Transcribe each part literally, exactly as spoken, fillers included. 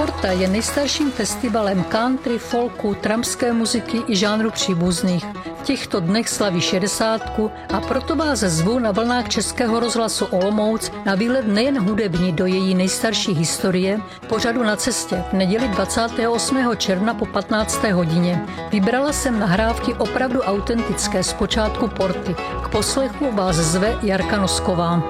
Porta je nejstarším festivalem country, folku, trampské muziky i žánru příbuzných. V těchto dnech slaví šedesátku a proto vás zvu na vlnách Českého rozhlasu Olomouc na výlet nejen hudební do její nejstarší historie, pořadu Na cestě v neděli dvacátého osmého června po patnácté hodině. Vybrala jsem nahrávky opravdu autentické z počátku Porty. K poslechu vás zve Jarka Nosková.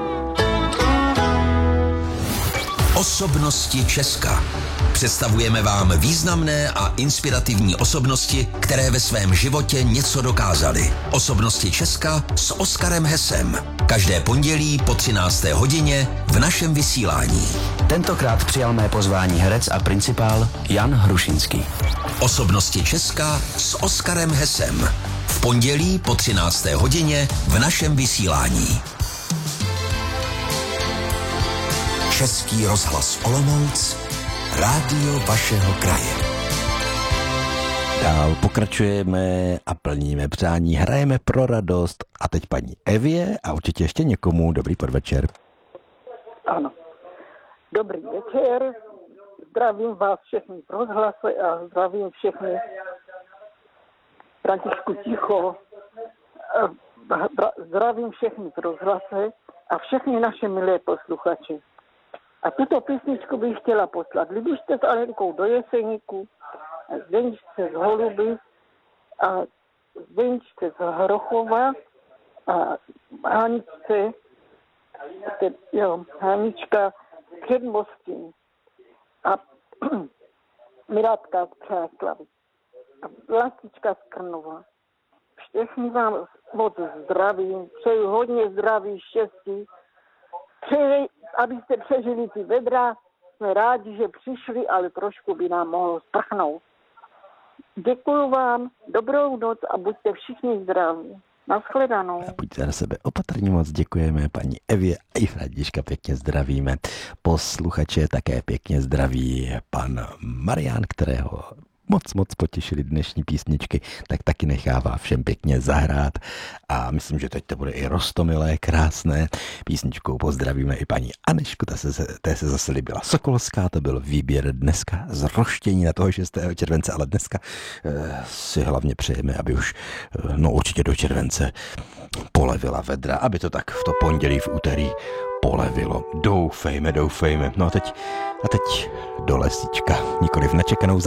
Osobnosti Česka. Představujeme vám významné a inspirativní osobnosti, které ve svém životě něco dokázaly. Osobnosti Česka s Oskarem Hesem. Každé pondělí po třinácté hodině v našem vysílání. Tentokrát přijal mé pozvání herec a principál Jan Hrušinský. Osobnosti Česka s Oskarem Hesem. V pondělí po třinácté hodině v našem vysílání. Český rozhlas Olomouc, rádio vašeho kraje. Dál pokračujeme a plníme přání, hrajeme pro radost a teď paní Evě a určitě ještě někomu dobrý podvečer. Ano, dobrý večer, zdravím vás všechny v rozhlase a zdravím všechny Františku Ticho, zdravím všechny v rozhlase a všechny naše milé posluchače. A tuto písničku bych chtěla poslat Libušce s Alenkou do Jeseníku, Zdenčce z Holuby a Zdenčce z Hrochova a Haničce, jo, Hanička před Mostím a Mirátka z Přáslavy a Vlastička z Krnova. Všechny vám moc zdravím, přeju hodně zdraví, štěstí, přeji, abyste přežili ty vedra, jsme rádi, že přišli, ale trošku by nám mohlo sprchnout. Děkuju vám, dobrou noc a buďte všichni zdraví. Nashledanou. Buďte na sebe opatrně, moc děkujeme paní Evě a i Františka pěkně zdravíme. Posluchače také pěkně zdraví pan Marián, kterého moc, moc potěšili dnešní písničky, tak taky nechává všem pěkně zahrát a myslím, že teď to bude i roztomilé, krásné. Písničkou pozdravíme i paní Anešku, ta se, té se zase líbila Sokolská, to byl výběr dneska z Roštění na toho šestého července, ale dneska eh, si hlavně přejeme, aby už, eh, no určitě do července polevila vedra, aby to tak v to pondělí, v úterý polevilo. Doufejme, doufejme. No a teď, a teď do lesíčka, nikoliv na čekanou za